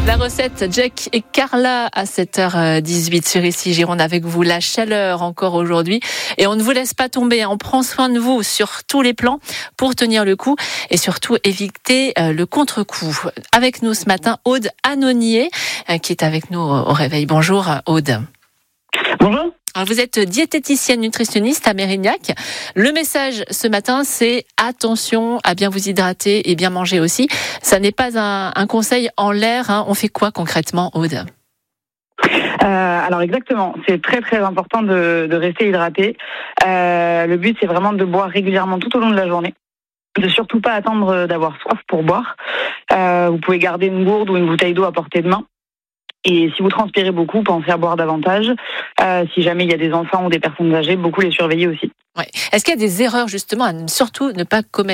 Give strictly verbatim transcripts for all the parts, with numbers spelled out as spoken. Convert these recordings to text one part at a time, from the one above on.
La recette, Jack et Carla à sept heures dix-huit sur Ici Gironde avec vous. La chaleur encore aujourd'hui et on ne vous laisse pas tomber. On prend soin de vous sur tous les plans pour tenir le coup et surtout éviter le contre-coup. Avec nous ce matin, Aude Annonier qui est avec nous au réveil. Bonjour Aude. Bonjour. Alors vous êtes diététicienne nutritionniste à Mérignac. Le message ce matin, c'est attention à bien vous hydrater et bien manger aussi. Ça n'est pas un, un conseil en l'air. Hein. On fait quoi concrètement, Aude ? Euh, alors exactement, c'est très très important de, de rester hydraté. Euh, le but, c'est vraiment de boire régulièrement tout au long de la journée. De surtout pas attendre d'avoir soif pour boire. Euh, vous pouvez garder une gourde ou une bouteille d'eau à portée de main. Et si vous transpirez beaucoup, pensez à boire davantage. Euh, si jamais il y a des enfants ou des personnes âgées, beaucoup les surveiller aussi. Ouais. Est-ce qu'il y a des erreurs justement à ne, surtout ne pas commettre ?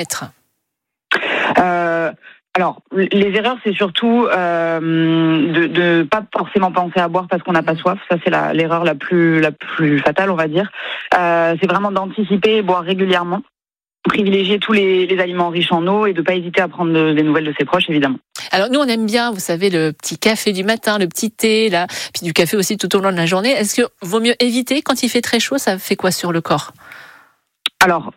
euh, Alors, les erreurs, c'est surtout euh, de ne pas forcément penser à boire parce qu'on n'a pas soif. Ça, c'est la, l'erreur la plus, la plus fatale, on va dire. Euh, c'est vraiment d'anticiper et boire régulièrement. Privilégier tous les, les aliments riches en eau et de ne pas hésiter à prendre de, des nouvelles de ses proches, évidemment. Alors nous, on aime bien, vous savez, le petit café du matin, le petit thé, là, puis du café aussi tout au long de la journée. Est-ce que vaut mieux éviter quand il fait très chaud ? Ça fait quoi sur le corps ? Alors,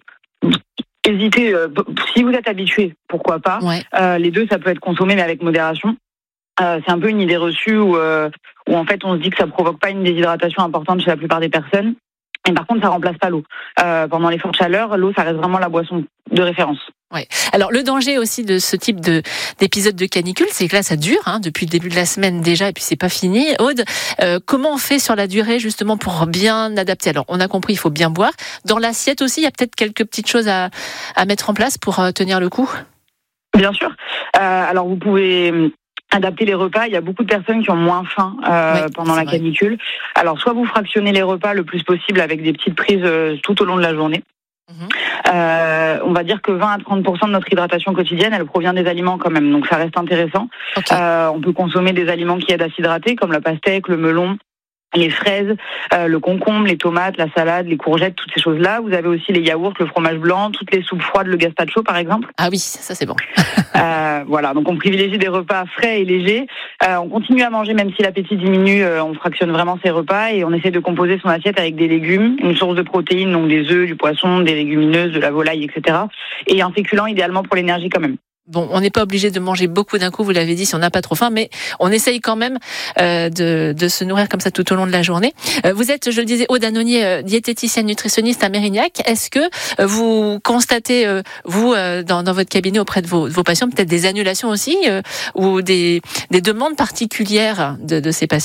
hésitez, euh, si vous êtes habitué, pourquoi pas. Ouais. Euh, les deux, ça peut être consommé, mais avec modération. Euh, c'est un peu une idée reçue où, euh, où en fait on se dit que ça provoque pas une déshydratation importante chez la plupart des personnes. Et par contre, ça remplace pas l'eau. Euh, pendant les fortes chaleurs, l'eau, ça reste vraiment la boisson de référence. Ouais. Alors le danger aussi de ce type de d'épisode de canicule, c'est que là ça dure hein, depuis le début de la semaine déjà et puis c'est pas fini. Aude, euh, comment on fait sur la durée justement pour bien adapter ? Alors on a compris, il faut bien boire. Dans l'assiette aussi, il y a peut-être quelques petites choses à à mettre en place pour euh, tenir le coup. Bien sûr. Euh, alors vous pouvez adapter les repas. Il y a beaucoup de personnes qui ont moins faim euh, ouais, pendant la vrai. canicule. Alors, soit vous fractionnez les repas le plus possible avec des petites prises euh, tout au long de la journée. Mmh. Euh, on va dire que vingt à trente pour cent de notre hydratation quotidienne, elle provient des aliments quand même. Donc, ça reste intéressant. Okay. Euh, on peut consommer des aliments qui aident à s'hydrater, comme la pastèque, le melon, les fraises, euh, le concombre, les tomates, la salade, les courgettes, toutes ces choses-là. Vous avez aussi les yaourts, le fromage blanc, toutes les soupes froides, le gazpacho par exemple. Ah oui, ça c'est bon. euh, voilà, donc on privilégie des repas frais et légers. Euh, on continue à manger même si l'appétit diminue, euh, on fractionne vraiment ses repas et on essaie de composer son assiette avec des légumes, une source de protéines, donc des œufs, du poisson, des légumineuses, de la volaille, et cetera. Et un féculent idéalement pour l'énergie quand même. Bon, on n'est pas obligé de manger beaucoup d'un coup, vous l'avez dit, si on n'a pas trop faim, mais on essaye quand même euh, de, de se nourrir comme ça tout au long de la journée. Euh, vous êtes, je le disais, Aude Annonier, euh, diététicienne nutritionniste à Mérignac. Est-ce que euh, vous constatez, euh, vous, euh, dans, dans votre cabinet auprès de vos, de vos patients, peut-être des annulations aussi euh, ou des, des demandes particulières de, de ces patients ?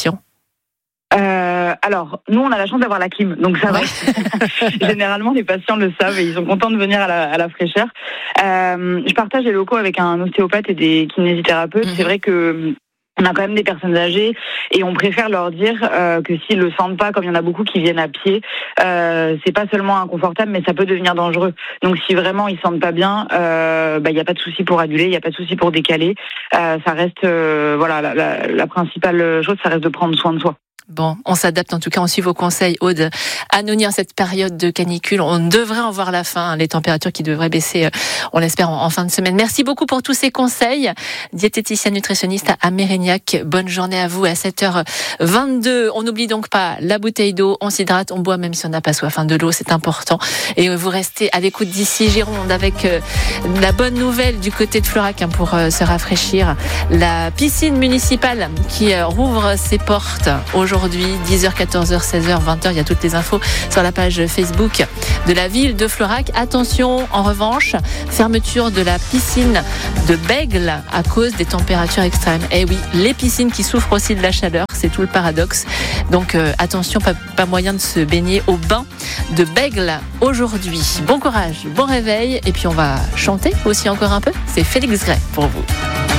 Euh, alors, nous, on a la chance d'avoir la clim, donc ça va. Généralement, les patients le savent et ils sont contents de venir à la, à la fraîcheur. Euh, je partage les locaux avec un ostéopathe et des kinésithérapeutes. Mm-hmm. C'est vrai que on a quand même des personnes âgées et on préfère leur dire euh, que s'ils le sentent pas, comme il y en a beaucoup qui viennent à pied, euh, c'est pas seulement inconfortable, mais ça peut devenir dangereux. Donc, si vraiment ils sentent pas bien, euh, bah il y a pas de souci pour annuler, il y a pas de souci pour décaler. Euh, ça reste, euh, voilà, la, la, la principale chose, ça reste de prendre soin de soi. Bon, on s'adapte en tout cas, on suit vos conseils, Aude Annonier, en cette période de canicule. On devrait en voir la fin, hein, les températures qui devraient baisser, on l'espère, en, en fin de semaine. Merci beaucoup pour tous ces conseils. Diététicienne nutritionniste à Mérignac. Bonne journée à vous à sept heures vingt-deux. On n'oublie donc pas la bouteille d'eau, on s'hydrate, on boit même si on n'a pas soif. Hein, de l'eau, c'est important. Et vous restez à l'écoute d'Ici Gironde avec euh, la bonne nouvelle du côté de Florac hein, pour euh, se rafraîchir. La piscine municipale qui euh, rouvre ses portes aujourd'hui. Aujourd'hui, dix heures, quatorze heures, seize heures, vingt heures, il y a toutes les infos sur la page Facebook de la ville de Florac. Attention, en revanche, fermeture de la piscine de Bègle à cause des températures extrêmes. Eh oui, les piscines qui souffrent aussi de la chaleur, c'est tout le paradoxe. Donc euh, attention, pas, pas moyen de se baigner au bain de Bègle aujourd'hui. Bon courage, bon réveil, et puis on va chanter aussi encore un peu. C'est Félix Gray pour vous.